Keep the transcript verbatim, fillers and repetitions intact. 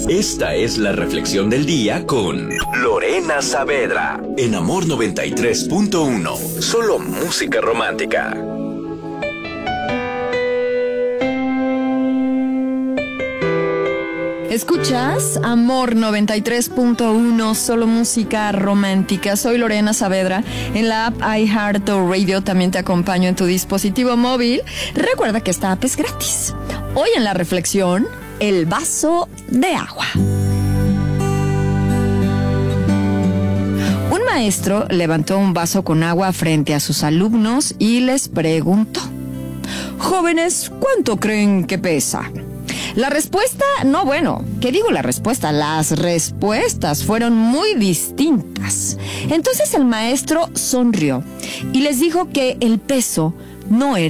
Esta es la reflexión del día con Lorena Saavedra en Amor noventa y tres punto uno. Solo música romántica. ¿Escuchas? Amor noventa y tres punto uno, solo música romántica. Soy Lorena Saavedra. En la app iHeartRadio también te acompaño en tu dispositivo móvil. Recuerda que esta app es gratis. Hoy en la reflexión, el vaso de agua. Un maestro levantó un vaso con agua frente a sus alumnos y les preguntó: jóvenes, ¿cuánto creen que pesa? La respuesta, no bueno, ¿qué digo la respuesta? Las respuestas fueron muy distintas. Entonces el maestro sonrió y les dijo que el peso no era